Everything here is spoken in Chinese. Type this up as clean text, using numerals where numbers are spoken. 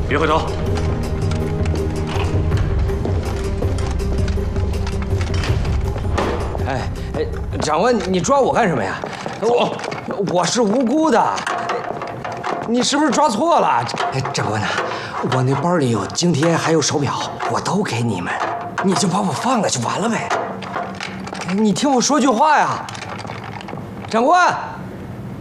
别回头。 哎，长官，你抓我干什么呀？我是无辜的，你是不是抓错了？哎，长官呐，我那包里有津贴，还有手表，我都给你们，你就把我放了就完了呗。你听我说句话呀，长官。